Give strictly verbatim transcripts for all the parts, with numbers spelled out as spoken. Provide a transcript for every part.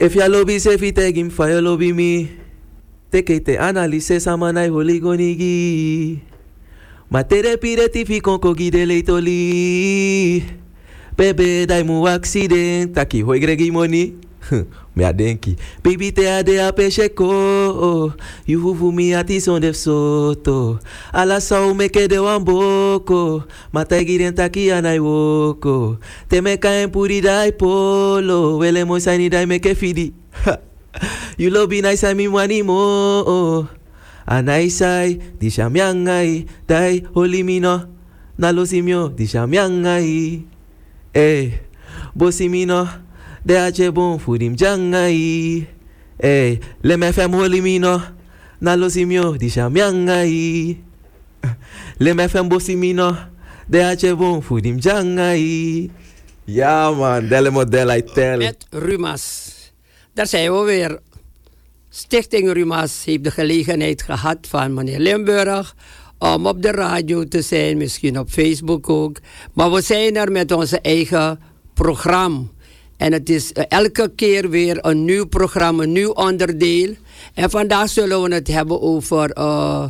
If ya lobby se fi tegim fa ya lobby mi. Teke te analise samanai holi gonigi. Ma tere pire ti fi konko gide leitoli. Bebe dai mu accident. Taki hoi gregi moni. Me adenki. Baby te ade a pecheko. You hufu mi ati son def soto. Ala sao me ke de wamboko. Matai giren taki anai woko. Te me kaen puri dai polo. Wele mo sani dai me ke fidi. You lobby nice I mi wani mo. Anai sai di shamyangai. Dai holi mino. Nalo simyo di shamyangai. Eh, bosimino. De ache bon fudim jangai. Eh, le me fem holi mino. Na lo simio di shamyangai. Le me fem bosimino. De ache bon fudim jangai. Ja man, delle model I tell. Met Rumas. Daar zijn we weer. Stichting Rumas heeft de gelegenheid gehad van meneer Limburg om op de radio te zijn, misschien op Facebook ook. Maar we zijn er met onze eigen programma. En het is uh, elke keer weer een nieuw programma, een nieuw onderdeel. En vandaag zullen we het hebben over uh,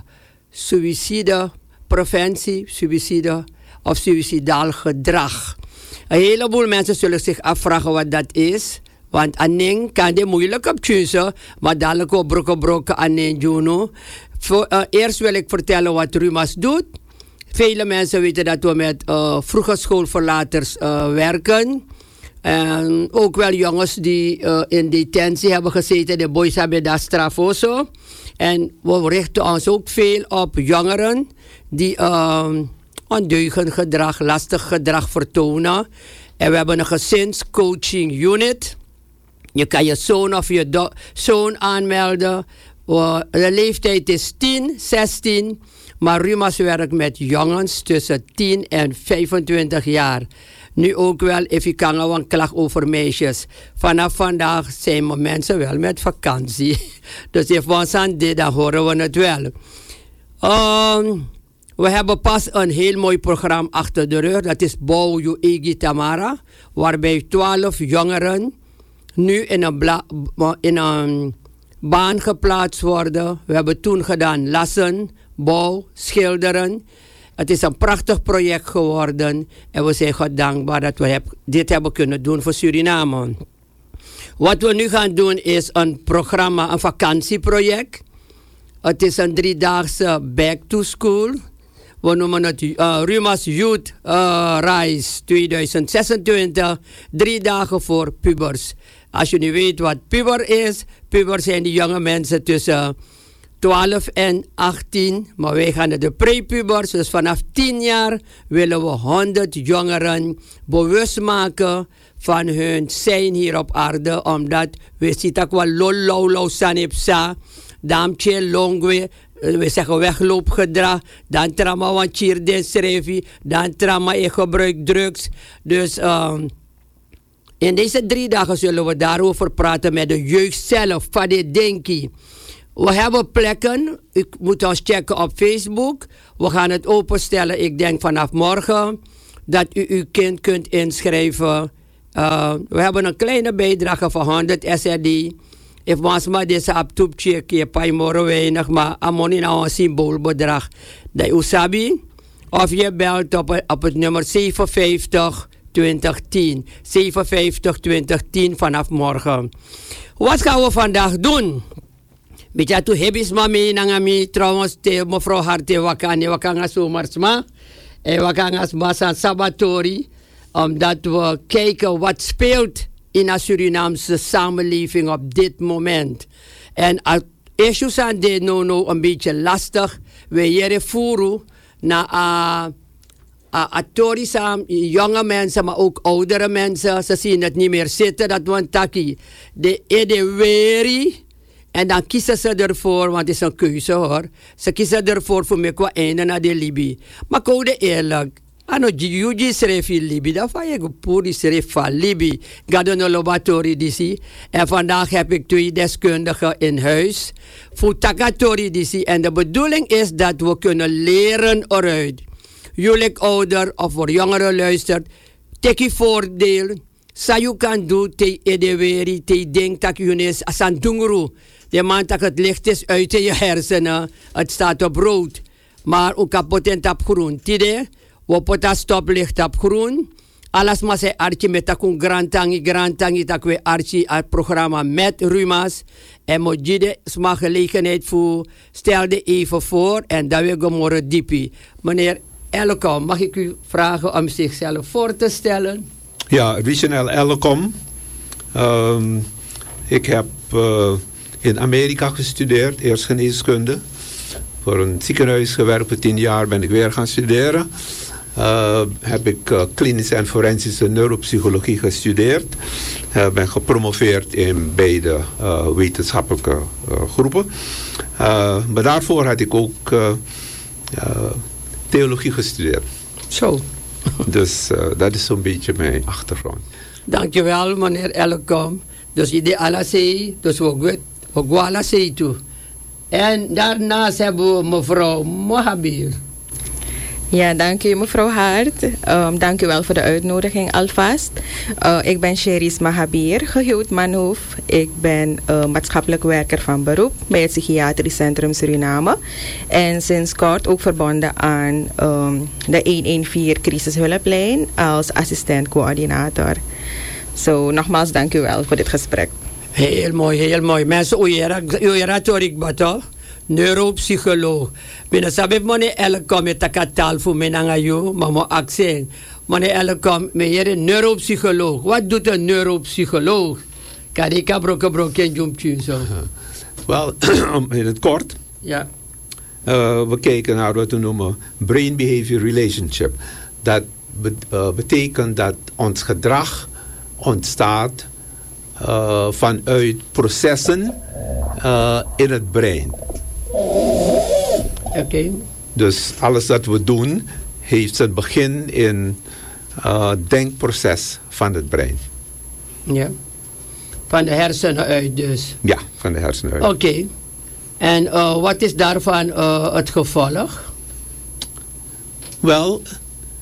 suïcidepreventie, suïcide of suïcidaal gedrag. Een heleboel mensen zullen zich afvragen wat dat is. Want aning kan de moeilijk op kiezen, maar dadelijk ook brokken brokken aning juno. Uh, eerst wil ik vertellen wat Rumas doet. Vele mensen weten dat we met uh, vroege schoolverlaters uh, werken. En ook wel jongens die uh, in detentie hebben gezeten. De boys hebben daar strafoso. En we richten ons ook veel op jongeren die uh, ondeugend gedrag, lastig gedrag vertonen. En we hebben een gezinscoaching unit. Je kan je zoon of je do- zoon aanmelden. Uh, de leeftijd is tien, zestien. Maar Rumas werkt met jongens tussen tien en vijfentwintig jaar. Nu ook wel, if je kan een klacht over meisjes. Vanaf vandaag zijn we mensen wel met vakantie. Dus if we ons aan dit, dan horen we het wel. Um, we hebben pas een heel mooi programma achter de rug. Dat is Bouw Je Egi Tamara. Waarbij twaalf jongeren nu in een, bla- in een baan geplaatst worden. We hebben toen gedaan lassen, bouw, schilderen. Het is een prachtig project geworden en we zijn God dankbaar dat we heb, dit hebben kunnen doen voor Suriname. Wat we nu gaan doen is een programma, een vakantieproject. Het is een driedaagse back to school. We noemen het uh, Rumas Youth uh, Reis tweeduizend zesentwintig. Drie dagen voor pubers. Als je nu weet wat puber is, pubers zijn die jonge mensen tussen twaalf en achttien, maar wij gaan naar de prepubers. Dus vanaf tien jaar willen we honderd jongeren bewust maken van hun zijn hier op aarde. Omdat we zitten wel lololo sanipsa, damtje longwe, we zeggen wegloopgedrag, dan trauma van chierdenserevi, dan trauma in gebruik drugs. Dus um, in deze drie dagen zullen we daarover praten met de jeugd zelf, van dit denkie. We hebben plekken. U moet ons checken op Facebook. We gaan het openstellen, ik denk vanaf morgen, dat u uw kind kunt inschrijven. Uh, we hebben een kleine bijdrage van honderd S R D. If ons maar deze op toe check, je paai morgen weinig, maar amoni nou een symboolbedrag. Dat u sabi. Of je belt op, op het nummer zevenenvijftig twintig tien. zevenenvijftig twintig tien vanaf morgen. Wat gaan we vandaag doen? Beetje tu hebis mami nangami trouwens te mevrouw harte wakani wakanga zomersma en wakangas basan sabatori omdat we kijken wat speelt in de Surinaamse samenleving op dit moment. En issues aan dit no no een beetje lastig. We jere furu na a a atorisam jonge mensen maar ook oudere mensen. Ze zien het niet meer zitten dat we een taki de edeweri. En dan kiezen ze ervoor, want het is een keuze hoor. Ze kiezen ervoor voor mij qua einde naar de Libië. Maar code eerlijk. Ano Juji schreef in Libië. Dat van je puri schreef van Libië. Gadon laboratorium disi. En vandaag heb ik twee deskundigen in huis. Voor takatori disi. En de bedoeling is dat we kunnen leren eruit. Jullie ouder of voor jongeren luistert. Take je voordeel. Sayu kan do te edeweri te denk dat Yunis asan dunguru. De man dat het licht is uit in je hersenen. Het staat op rood. Maar ook kapotent op groen. Tide, we pota stoplicht op groen. Alles maar zei archie met takun grantangi, grantangi takwe archie het programma met Rumas. En mojide sma gelegenheid voor. Stel de even voor en dan weer gomorre diepi. Meneer Elkom, mag ik u vragen om zichzelf voor te stellen? Ja, Richel Elkom. Um, ik heb uh, in Amerika gestudeerd, eerst geneeskunde. Voor een ziekenhuis gewerkt, voor tien jaar ben ik weer gaan studeren. Uh, heb ik uh, klinische en forensische neuropsychologie gestudeerd. Uh, ben gepromoveerd in beide uh, wetenschappelijke uh, groepen. Uh, maar daarvoor had ik ook uh, uh, theologie gestudeerd. Zo. Dus uh, dat is zo'n beetje mijn achtergrond. Dankjewel, meneer Elkom. Dus je de alla zei, dus we gaan alla zei toe. En daarnaast hebben we mevrouw Mohabir. Ja, dank u mevrouw Hart. Um, dank u wel voor de uitnodiging alvast. Uh, ik ben Cheris Mahabir, gehuwd manhoef. Ik ben uh, maatschappelijk werker van beroep bij het Psychiatrisch Centrum Suriname. En sinds kort ook verbonden aan um, de honderdveertien crisishulplijn als assistent-coördinator. Zo, so, nogmaals dank u wel voor dit gesprek. Heel mooi, heel mooi. Mensen, uyera torik bato. Neuropsycholoog. Binnen sabib mone elkom met takatal voor menangayu, maar mo accent. Mone elkom met een neuropsycholoog. Wat doet een neuropsycholoog? Kan ik broken broken jumpje zo? Wel, in het kort. Ja. Uh, we kijken naar wat we noemen brain-behavior relationship. Dat be uh, betekent dat ons gedrag ontstaat uh, vanuit processen uh, in het brein. Oké. Okay. Dus alles dat we doen heeft zijn begin in het uh, denkproces van het brein. Ja. Van de hersenen uit dus. Ja, van de hersenen uit. Oké. Okay. En uh, wat is daarvan uh, het gevolg? Wel,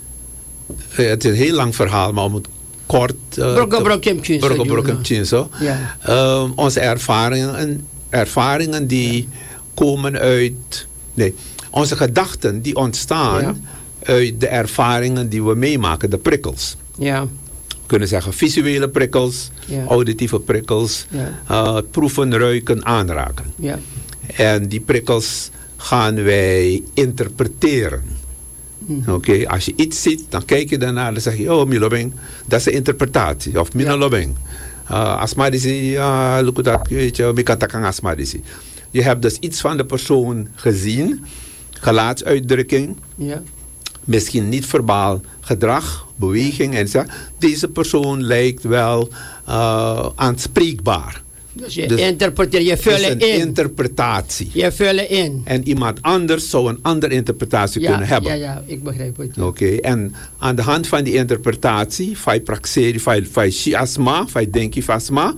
het is een heel lang verhaal, maar om het kort... Uh, brokken, brokken, brokken, brokken, zo. Ja. Uh, onze ervaringen, ervaringen die komen uit... Nee, onze gedachten die ontstaan ja. uit de ervaringen die we meemaken, de prikkels. Ja. We kunnen zeggen visuele prikkels, ja. auditieve prikkels, ja. uh, proeven, ruiken, aanraken. Ja. En die prikkels gaan wij interpreteren. Hmm. Oké, okay, als je iets ziet, dan kijk je daarnaar en zeg je, oh, milobing, dat is een interpretatie. Of minolobing. Uh, asmadisi, uh, look dat, weet je, mikatakan asmadisi. Je hebt dus iets van de persoon gezien, gelaatsuitdrukking, ja. misschien niet verbaal gedrag, beweging en zo. Deze persoon lijkt wel uh, aanspreekbaar. Dus je dus interpreteert, je vult in. een interpretatie. Je vult in. En iemand anders zou een andere interpretatie ja, kunnen hebben. Ja, ja, ik begrijp het. Oké, okay. En aan de hand van die interpretatie, fai praxeri, fai fai asma, fai denki asma,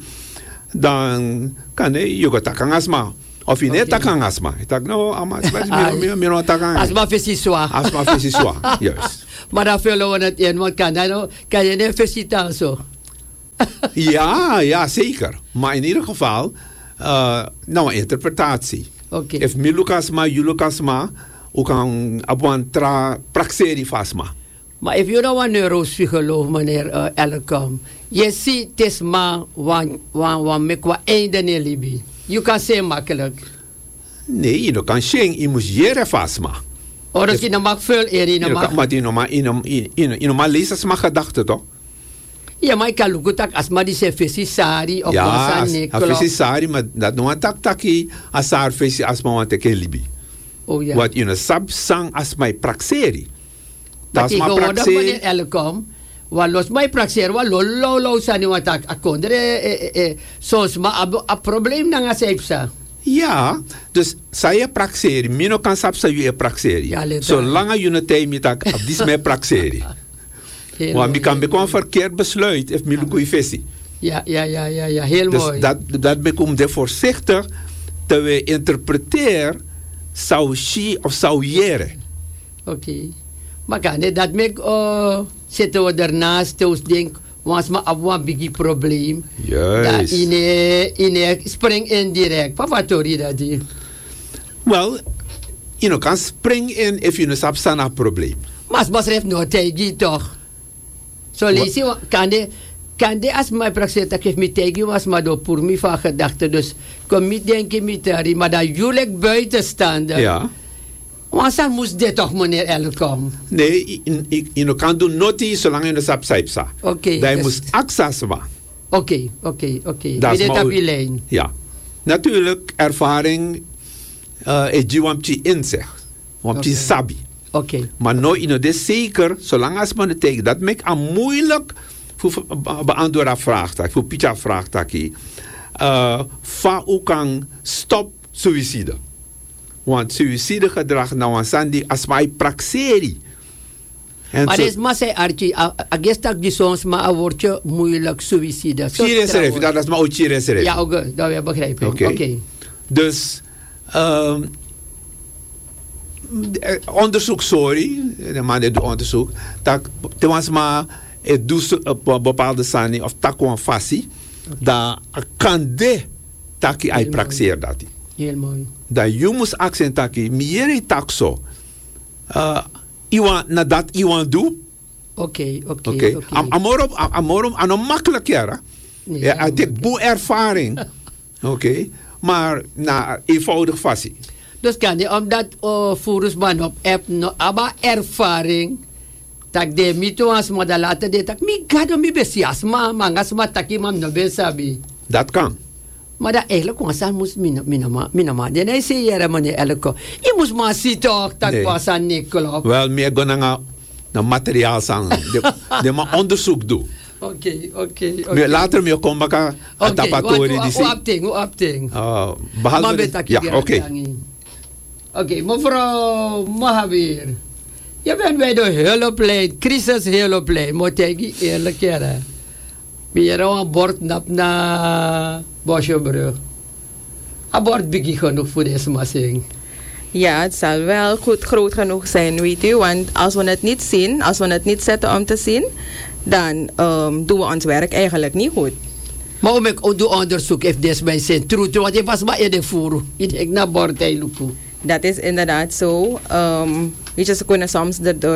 dan kan je je takan asma. Of je net takan asma. Ik dacht, nou, asma takan. Asma visiswa. Asma visiswa, juist. Maar dan vullen we het in, want kan, dan, kan je niet visiten zo? ja, ja, zeker. Maar in ieder geval, uh, nou, interpretatie. Oké. Okay. If milukasma, julukasma, ook kan abuan tra praxeri fasma. Maar if je nou een neuropsycholoog, meneer uh, Elkom, je ziet het is maar wan wan wan me qua einde in Libië. Je kan zeggen makkelijk. Nee, je kan zeggen, je moet jere fasma. Oh, dat je dan mag veel in je mag. Maar je mag in maar lezen als maar gedachten toch? Ja, maar ik kan ook tak asma die se fesi sari of ja, as fesi sari, maar dat no tak taki asar fesi asma want ik in Libië. Oh ja. Wat je een sab sang asma praxeri. Dat is maar praxeri. Meneer Elkom, wat los mij praxeri, wat lo lo lo sani wat tak akondre eh eh soms maar een probleem na ngaseipsa. Ja, dus saya praxeri, mino kan sab sa je praxeri. Zolang je een tijd met tak abdis me praxeri. Want je kan bekomen verkeerd besluit if je goede visie. Ja, ja, ja, ja, ja, heel dus mooi. Dat, dat bekomt de voorzichtig te we interpreteren zou she of zou jere. Oké. Okay. Maar kan dat me uh, zitten we daarnaast te denk was maar op een biggie probleem. Juist. Dat in in spring in direct. Papa tori dat die. Well, you know, kan spring in if you know staan een probleem. Maar mas heeft no tegi toch. Zo lees je kan de kan de as my praxis dat geef me tegi was maar door voor me van gedachte dus kom niet denken met daar maar dat jullie buiten staan. Ja. Want dan moest dit toch meneer Elkom. Nee, je kan doen noti zolang je sap saipsa. Oké. Dat je moest access wa. Oké, oké, oké. Dat is maar op je lijn. Ja. Natuurlijk ervaring uh, is je wampje in zich. Wampje Oké. sabi. Oké. Okay. Maar nou, you know, dit is zeker, zolang als men het tekent, dat maakt het moeilijk voor beantwoorden vraag, voor Picha vraag, uh, van hoe kan stop suïcide. Want suïcide gedrag, nou aan Sandy, als wij praxeri. Maar is maar zei Archie, ik dat die soms maar een woordje moeilijk suïcide. Chire dat is maar ook chire. Ja, oké, okay, dat wil begrijpen. Oké. Okay. Okay. Dus, um, onderzoek, sorry, de man die doet onderzoek, dat was maar het doet op bepaalde sani of takwan fasi, dat kan de taki ai praxeer dat. Heel mooi. Dat je moest accent taki, miere takso, iwan nadat iwan doe. Oké, oké, oké. Amorom, amorom, ano makkelijk ja. Ja, het is boe ervaring. Oké, okay. Maar na eenvoudig fasi. Dus kan je omdat uh, voerusman op app no aba ervaring tak de mito as modalate de tak mi gado mi besias ma mangas ma taki mam no besabi. Dat kan. Maar dat eigenlijk was aan moest mina mina mina ma de nee zie je meneer elko. Je moest maar zien toch tak was aan Nicola. Wel meer gonna na materiaal sang de de ma onderzoek doen. Oké, oké. Later meer komen ka atapatori die zie. Hoe opting, hoe opting. Oh, behalve ja, oké. Okay. Oké, okay, mevrouw Mahabir. Je bent bij de hulplijn, crisis hulplijn. Moet ik eerlijk zeggen. Ben je aan boord nap naar Bosjebrug? Aan boord begin genoeg voor deze massing. Ja, het zal wel goed groot genoeg zijn, weet u. Want als we het niet zien, als we het niet zetten om te zien, dan um, doen we ons werk eigenlijk niet goed. Maar om ik doe onderzoek heeft deze mensen troet, want ik was maar in de voer. Ik denk naar boord lopen. Dat is inderdaad zo. Um, weet je, ze kunnen soms erdoor...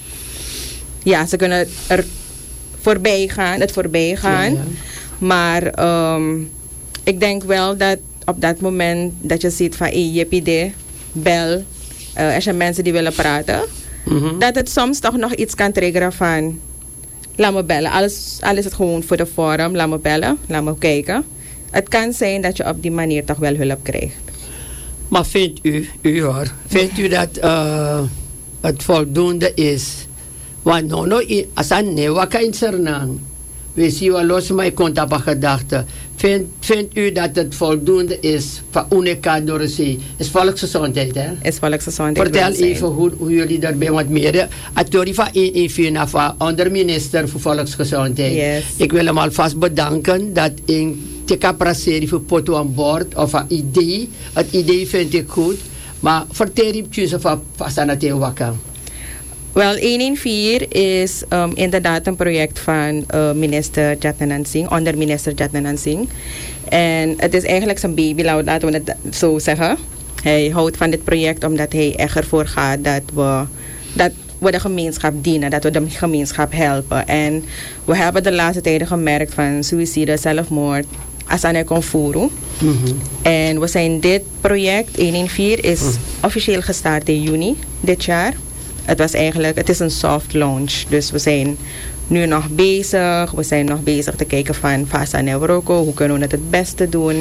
Ja, ze kunnen er voorbij gaan, het voorbij gaan. Ja, ja. Maar um, ik denk wel dat op dat moment dat je ziet van... Hey, jippie, bel. Uh, er zijn mensen die willen praten. Mm-hmm. Dat het soms toch nog iets kan triggeren van... Laat me bellen. Alles, al is het gewoon voor de forum. Laat me bellen. Laat me kijken. Het kan zijn dat je op die manier toch wel hulp krijgt. Maar vindt u, u hoor, vindt u dat uh, het voldoende is? Want no, no, als een nieuwe kan we zien wel los maar ik kon dat gedachte. Vindt vind u dat het voldoende is voor Unica door zee? Is volksgezondheid, hè? Is volksgezondheid. Vertel even hoe, hoe jullie daarbij wat meer. Atori van een van onderminister voor volksgezondheid. Yes. Ik wil hem alvast bedanken dat in Tika Praseri voor Poto aan boord of een idee. Het idee vind ik goed. Maar vertel je het van Sanateo Waka. Wel, honderdvierzien is um, inderdaad een project van uh, minister Jatnanan Singh, onder minister Jatnanan Singh. En het is eigenlijk zijn baby, laten we het zo zeggen. Hij houdt van dit project omdat hij echt ervoor gaat dat we, dat we de gemeenschap dienen, dat we de gemeenschap helpen. En we hebben de laatste tijden gemerkt van suïcide, zelfmoord, Asane Konfuru. Mm-hmm. En we zijn dit project, honderdvierzien, is mm. officieel gestart in juni dit jaar. Het was eigenlijk, het is een soft launch. Dus we zijn nu nog bezig. We zijn nog bezig te kijken van Fasa Neuroko. Hoe kunnen we het het beste doen?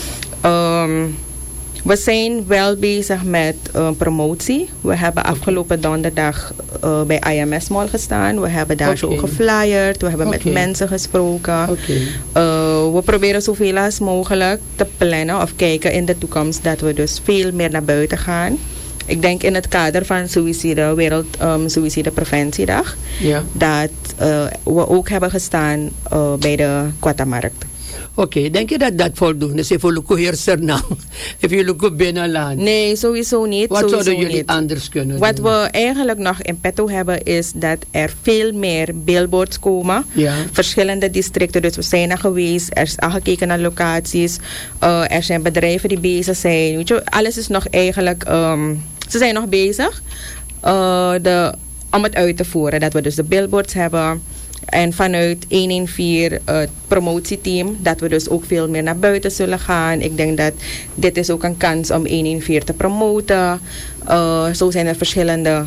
Um, we zijn wel bezig met uh, promotie. We hebben afgelopen donderdag uh, bij I M S Mall gestaan. We hebben daar okay. zo geflyerd. We hebben okay. met mensen gesproken. Okay. Uh, we proberen zoveel als mogelijk te plannen of kijken in de toekomst dat we dus veel meer naar buiten gaan. Ik denk in het kader van suïcide, Wereld um, Suïcide Preventiedag, ja. dat uh, we ook hebben gestaan uh, bij de Quatamarkt. Oké, okay, denk je dat dat voldoende is? Even lukken heerser nou. Even lukken binnenland. Nee, sowieso niet. Wat sowieso zouden jullie niet. anders kunnen Wat doen? we eigenlijk nog in petto hebben is dat er veel meer billboards komen. Ja. Verschillende districten. Dus we zijn er geweest. Er is al gekeken naar locaties. Uh, er zijn bedrijven die bezig zijn. Weet je, alles is nog eigenlijk... Um, ze zijn nog bezig uh, de, om het uit te voeren. Dat we dus de billboards hebben. En vanuit honderdveertien, uh, het promotieteam, dat we dus ook veel meer naar buiten zullen gaan. Ik denk dat dit is ook een kans om honderdveertien te promoten. Uh, zo zijn er verschillende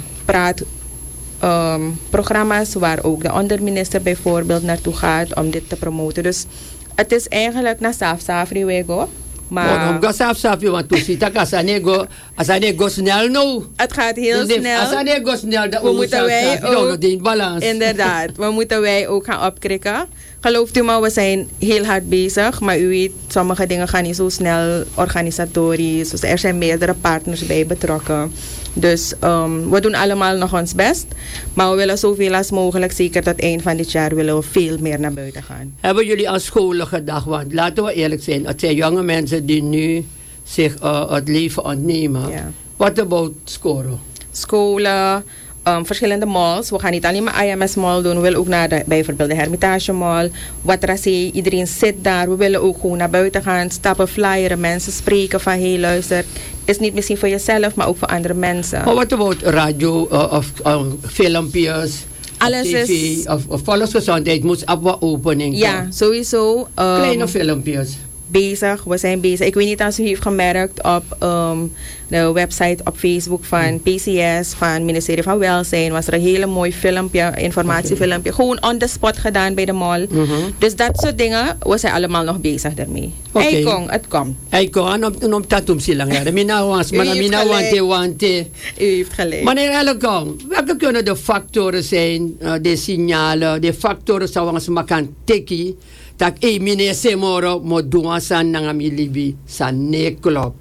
praatprogramma's um, waar ook de onderminister bijvoorbeeld naartoe gaat om dit te promoten. Dus het is eigenlijk naar Safsafri wego. Maar om gas af af je want to sit als anego als anego snel nou. Het gaat heel snel. Als anego snel dat we moeten wij ook in balans. Inderdaad, we moeten wij ook gaan opkrikken. Gelooft u me, we zijn heel hard bezig, maar u weet, sommige dingen gaan niet zo snel organisatorisch. Dus er zijn meerdere partners bij betrokken. Dus um, we doen allemaal nog ons best. Maar we willen zoveel als mogelijk, zeker tot eind van dit jaar, willen we veel meer naar buiten gaan. Hebben jullie aan scholen gedacht? Want laten we eerlijk zijn, het zijn jonge mensen die nu zich uh, het leven ontnemen. Ja. What about scholen? Scholen, um, verschillende malls. We gaan niet alleen maar I M S Mall doen. We willen ook naar de, bijvoorbeeld de Hermitage Mall. Watrasee, iedereen zit daar. We willen ook gewoon naar buiten gaan, stappen, flyeren, mensen spreken van hey luister. Is niet misschien voor jezelf, maar ook voor andere mensen. Maar wat about radio uh, of um, filmpjes? Alles T V, is... Of, of volksgezondheid moet op wat opening. Ja, sowieso. Um, Kleine filmpjes. Bezig, we zijn bezig. Ik weet niet of u heeft gemerkt op um, de website op Facebook van P C S, van het ministerie van Welzijn, was er een hele mooi filmpje, informatiefilmpje, okay. Gewoon on the spot gedaan bij de mall. Mm-hmm. Dus dat soort dingen, we zijn allemaal nog bezig daarmee. Okay. Hey, kom, het komt. Hey, kom, en om tatum silang ja. Mina wans, maar mina wante wante. U heeft gelijk. Meneer Ellekom, welke kunnen de factoren zijn, uh, de signalen, de factoren zouden we maken teki, dat eh meneer Semoro moet doen san nangami libi san ne klop.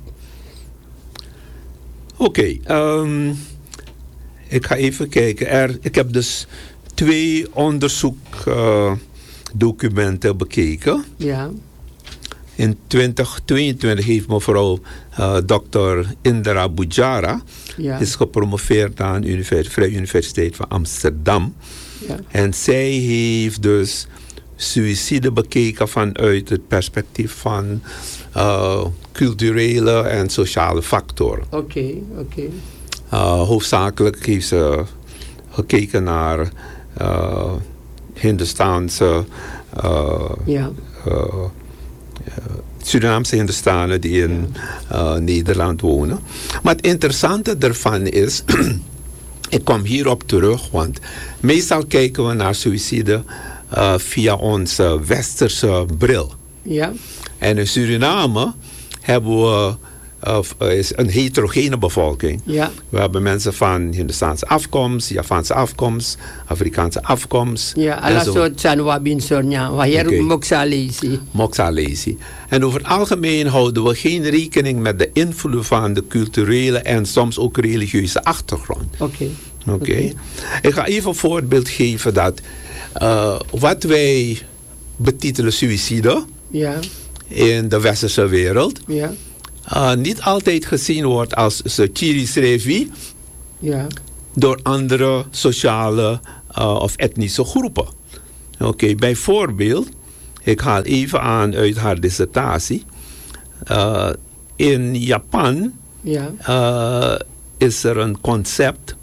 Oké, okay, um, ik ga even kijken. Er, ik heb dus twee onderzoekdocumenten uh, bekeken. Ja. In twintig tweeëntwintig heeft mevrouw uh, dokter Indra Bujara, ja, is gepromoveerd aan de Univers- Vrije Universiteit van Amsterdam. Ja. En zij heeft dus suïcide bekeken vanuit het perspectief van uh, culturele en sociale factoren. Oké, okay, oké. Okay. Uh, hoofdzakelijk heeft ze gekeken naar uh, Hindustaanse, uh, ja. uh, uh, Surinaamse Hindustanen die in uh, Nederland wonen. Maar het interessante ervan is, ik kom hierop terug, want meestal kijken we naar suïcide Uh, via onze westerse bril. Ja. En in Suriname hebben we uh, is een heterogene bevolking. Ja. We hebben mensen van Hindustaanse afkomst, Javaanse afkomst, Afrikaanse afkomst. Ja, alles soort zijn wabinson, ja. Waar hier Moksalesi. Moksalesi. En over het algemeen houden we geen rekening met de invloed van de culturele en soms ook religieuze achtergrond. Oké. Okay. Oké. Okay. Okay. Ik ga even een voorbeeld geven dat Uh, wat wij betitelen suïcide, ja, in de westerse wereld, ja, uh, niet altijd gezien wordt als chiri-srevi, ja, door andere sociale uh, of etnische groepen. Oké, okay, bijvoorbeeld, ik haal even aan uit haar dissertatie. Uh, in Japan, ja, uh, is er een concept,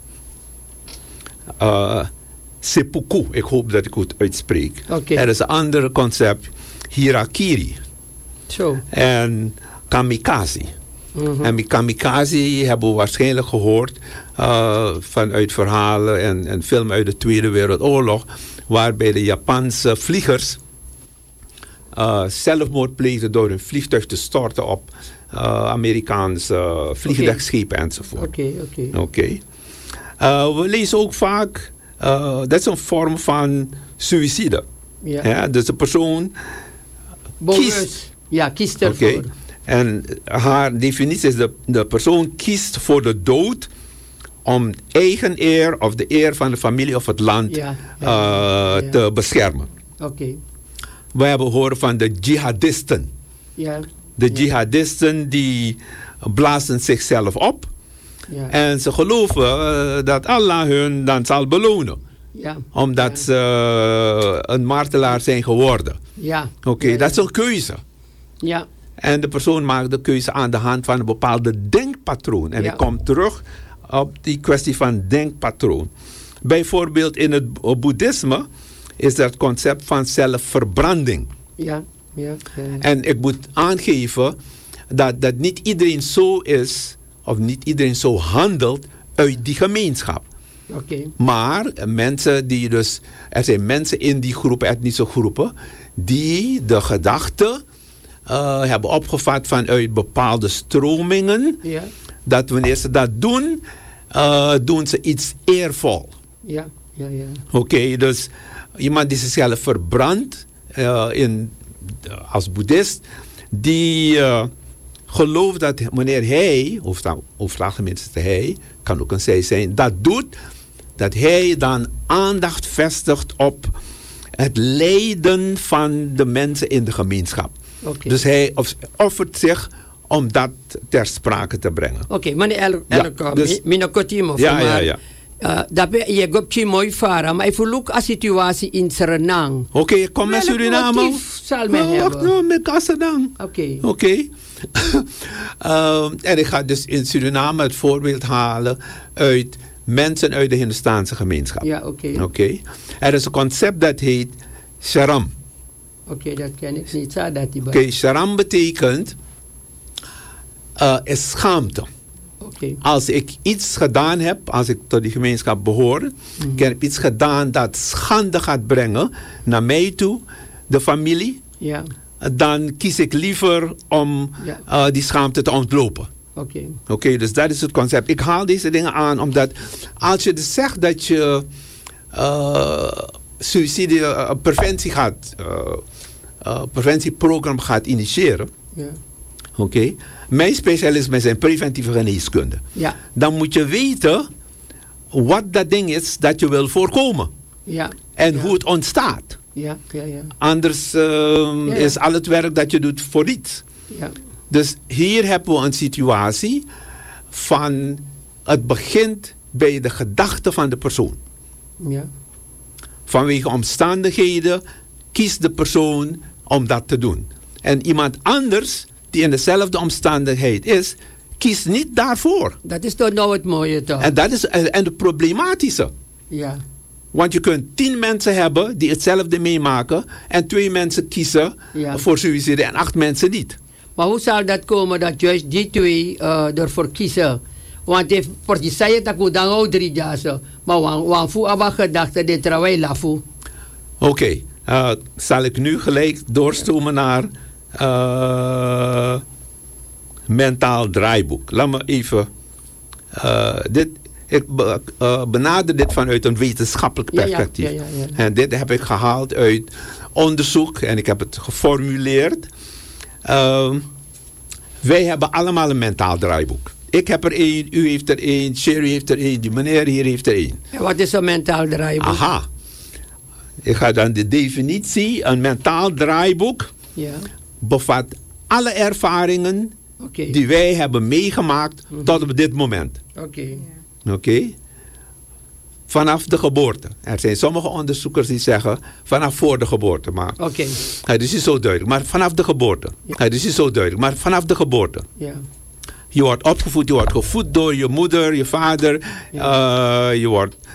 uh, seppuku, ik hoop dat ik het uitspreek. Okay. Er is een ander concept, hirakiri. Zo. En kamikaze. Mm-hmm. En kamikaze hebben we waarschijnlijk gehoord uh, vanuit verhalen en, en filmen uit de Tweede Wereldoorlog, waarbij de Japanse vliegers uh, zelfmoord pleegden door hun vliegtuig te storten op uh, Amerikaanse vliegdekschepen okay. enzovoort. Oké, okay, oké. Okay. Okay. Uh, we lezen ook vaak, uh, dat is een vorm van suïcide. Ja. Ja, dus de persoon Bogus. kiest. Ja, kiest ervoor. Okay. En haar definitie is, de, de persoon kiest voor de dood om eigen eer of de eer van de familie of het land ja, ja, uh, ja. te beschermen. Oké. Okay. we hebben horen van de jihadisten. Ja. De jihadisten die blazen zichzelf op. Ja. En ze geloven uh, dat Allah hun dan zal belonen. Ja. Omdat ja. ze uh, een martelaar zijn geworden. Ja. Oké, okay, ja, dat is een keuze. Ja. En de persoon maakt de keuze aan de hand van een bepaalde denkpatroon. En ja. ik kom terug op die kwestie van denkpatroon. Bijvoorbeeld in het boeddhisme is er het concept van zelfverbranding. Ja. Ja. Ja. En ik moet aangeven dat, dat niet iedereen zo is, of niet iedereen zo handelt uit die gemeenschap. Okay. Maar mensen die dus, er zijn mensen in die groepen, etnische groepen, die de gedachte uh, hebben opgevat vanuit bepaalde stromingen, ja. dat wanneer ze dat doen, uh, doen ze iets eervol. Ja, ja, ja. Oké, okay, dus iemand die zichzelf verbrandt uh, in, uh, als boeddhist, die uh, gelooft dat wanneer hij, of dan over het algemeen is het hij, kan ook een zij zijn, dat doet, dat hij dan aandacht vestigt op het lijden van de mensen in de gemeenschap. Okay. Dus hij offert zich om dat ter sprake te brengen. Oké, okay, meneer El, ja, El, dus, minakotimo. Ja, ja, ja. Uh, daarbij je gaat je mooi varen, maar ik voel een situatie in Suriname. Oké, okay, kom met Suriname. Zal mij oh, wacht nou, met Suriname. Oké. Oké. um, en ik ga dus in Suriname het voorbeeld halen uit mensen uit de Hindustaanse gemeenschap. Ja, oké. Okay. Oké. Okay. Er is een concept dat heet sharam. Oké, okay, dat ken ik niet. Oké, okay, sharam betekent uh, is schaamte. Okay. Als ik iets gedaan heb, als ik tot die gemeenschap behoor, mm-hmm. ik heb iets gedaan dat schande gaat brengen naar mij toe, de familie, ja. dan kies ik liever om ja. uh, die schaamte te ontlopen. Oké. Okay. Oké, okay, dus dat is het concept. Ik haal deze dingen aan omdat als je dus zegt dat je uh, suïcide uh, preventie gaat, uh, uh, preventieprogramma gaat initiëren. Ja. Oké. Okay. Mijn specialisme is in preventieve geneeskunde. Ja. Dan moet je weten wat dat ding is dat je wil voorkomen. Ja. En ja. hoe het ontstaat. Ja, ja, ja. Anders uh, ja. is al het werk dat je doet voor iets. Ja. Dus hier hebben we een situatie van het begint bij de gedachte van de persoon. Ja. Vanwege omstandigheden kiest de persoon om dat te doen. En iemand anders die in dezelfde omstandigheid is, kiest niet daarvoor. Dat is toch nou het mooie toch? En dat is en de problematische. Ja. Want je kunt tien mensen hebben die hetzelfde meemaken en twee mensen kiezen ja. voor suïcide en acht mensen niet. Maar hoe zal dat komen dat juist die twee uh, ervoor kiezen? Want if voor die zei dat ik dan ook drie jaar zo, maar wan fu aba gedachte dit travail lafu. Oké, okay. uh, zal ik nu gelijk doorstomen naar uh, mentaal draaiboek. Laat me even uh, dit. Ik uh, benader dit vanuit een wetenschappelijk perspectief. Ja, ja, ja, ja, ja. En dit heb ik gehaald uit onderzoek en ik heb het geformuleerd. Uh, wij hebben allemaal een mentaal draaiboek. Ik heb er één, u heeft er één, Sherry heeft er één, die meneer hier heeft er één. En wat is een mentaal draaiboek? Aha. Ik ga dan de definitie. Een mentaal draaiboek ja. bevat alle ervaringen okay. die wij hebben meegemaakt mm-hmm. tot op dit moment. Oké. Okay. Oké. Okay. Vanaf de geboorte. Er zijn sommige onderzoekers die zeggen vanaf voor de geboorte. Maar okay. het is niet zo duidelijk. Maar vanaf de geboorte. Ja. Het is niet zo duidelijk. Maar vanaf de geboorte. Ja. Je wordt opgevoed. Je wordt gevoed door je moeder, je vader. Ja. Uh, je wordt